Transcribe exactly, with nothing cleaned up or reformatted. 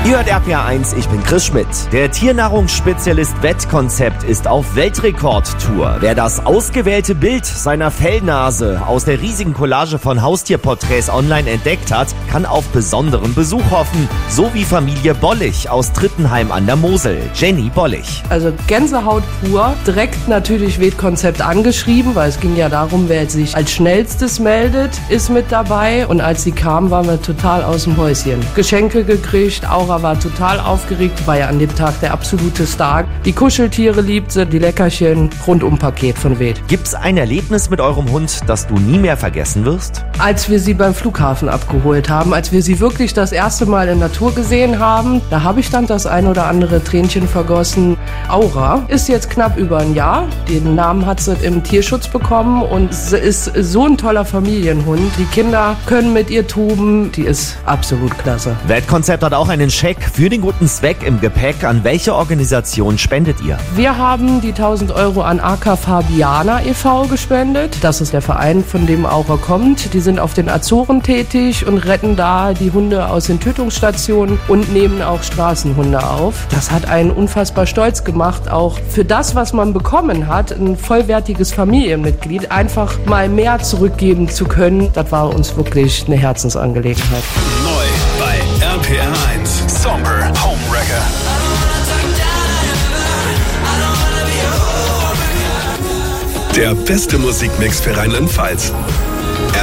Ihr hört R P R eins, ich bin Chris Schmidt. Der Tiernahrungsspezialist Wettkonzept ist auf Weltrekordtour. Wer das ausgewählte Bild seiner Fellnase aus der riesigen Collage von Haustierporträts online entdeckt hat, kann auf besonderen Besuch hoffen. So wie Familie Bollig aus Trittenheim an der Mosel. Jenny Bollig. Also Gänsehaut pur. Direkt natürlich Wettkonzept angeschrieben, weil es ging ja darum, wer sich als schnellstes meldet, ist mit dabei. Und als sie kam, waren wir total aus dem Häuschen. Geschenke gekriegt, Aura war total aufgeregt, war ja an dem Tag der absolute Star. Die Kuscheltiere liebt sie, die Leckerchen, Rundum-Paket von Wed. Gibt's ein Erlebnis mit eurem Hund, das du nie mehr vergessen wirst? Als wir sie beim Flughafen abgeholt haben, als wir sie wirklich das erste Mal in Natur gesehen haben, da habe ich dann das ein oder andere Tränchen vergossen. Aura ist jetzt knapp über ein Jahr. Den Namen hat sie im Tierschutz bekommen und sie ist so ein toller Familienhund. Die Kinder können mit ihr toben, die ist absolut klasse. Wettkonzept hat auch einen Scheck für den guten Zweck im Gepäck. An welche Organisation spendet ihr? Wir haben die tausend Euro an A K Fabiana e V gespendet. Das ist der Verein, von dem Aura kommt. Die sind auf den Azoren tätig und retten da die Hunde aus den Tötungsstationen und nehmen auch Straßenhunde auf. Das hat einen unfassbar stolz gemacht, auch für das, was man bekommen hat, ein vollwertiges Familienmitglied, einfach mal mehr zurückgeben zu können. Das war uns wirklich eine Herzensangelegenheit. Neu bei R P R eins. Sommer Homewrecker. Der beste Musikmix für Rheinland-Pfalz.